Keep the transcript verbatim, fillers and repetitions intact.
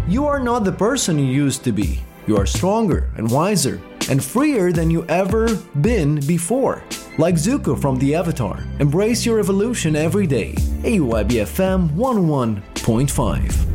You are not the person you used to be. You are stronger and wiser and freer than you ever been before. Like Zuko from the Avatar, embrace your evolution every day. A Y B F M one oh one point five.